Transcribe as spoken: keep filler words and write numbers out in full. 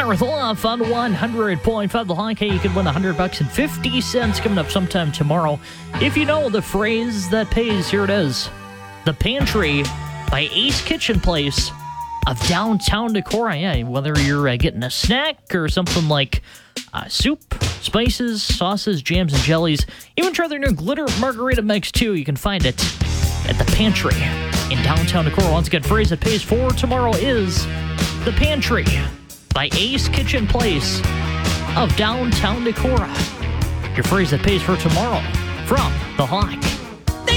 with Olaf on one hundred point five The Hawk. Hey, you could win one hundred bucks and fifty cents coming up sometime tomorrow. If you know the phrase that pays, here it is. The Pantry by Ace Kitchen Place of downtown Decorah. Yeah, whether you're uh, getting a snack or something like uh, soup, spices, sauces, jams, and jellies. Even try their new glitter margarita mix, too. You can find it at The Pantry in downtown Decorah. Once again, phrase that pays for tomorrow is The Pantry by Ace Kitchen Place of downtown Decorah. Your phrase that pays for tomorrow from The Hawk.